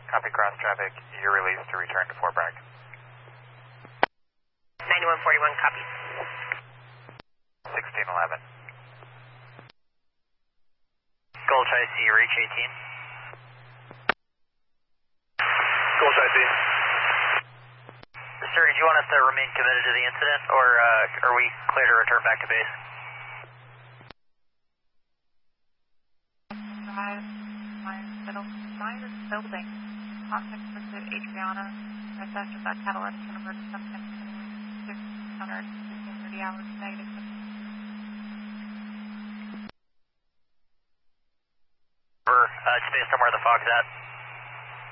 Copy cross traffic. You're released to return to Fort Bragg. 9141, copy. 1611. Gold Tri-C, reach 18. Gold Tri-C. Sir, did you want us to remain committed to the incident, or are we clear to return back to base? Myers Building. Contact pursuit Adriana. Northwest of that catalytic converted something 600 30 hours negative. It's based on where the fog's at.